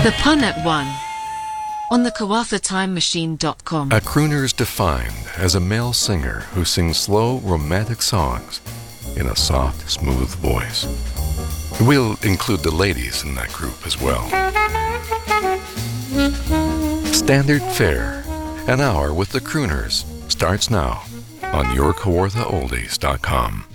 The Pun at 1 on the KawathaTimeMachine.com. A crooner is defined as a male singer who sings slow, romantic songs in a soft, smooth voice. We'll include the ladies in that group as well. Standard Fare, an hour with the crooners, starts now on yourKawarthaOldies.com.